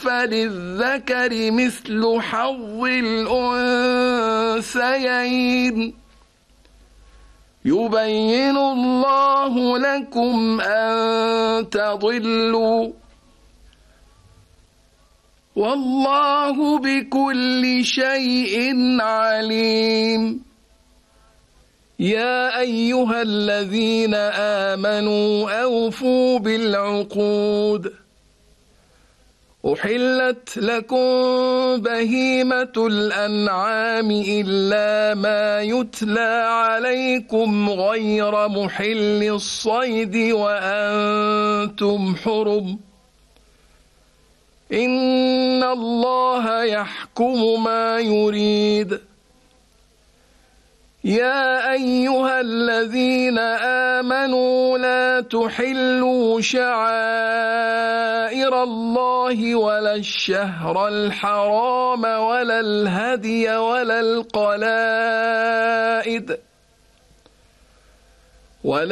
فللذكر مثل حظ الأنثيين يبين الله لكم أن تضلوا والله بكل شيء عليم. يا أيها الذين آمنوا أوفوا بالعقود. أحلت لكم بهيمة الأنعام إلا ما يتلى عليكم غير محل الصيد وأنتم حرم. إن الله يحكم ما يريد. يا أيها الذين آمنوا لا تحلوا شعائر الله ولا الشهر الحرام ولا الهدي ولا القلائد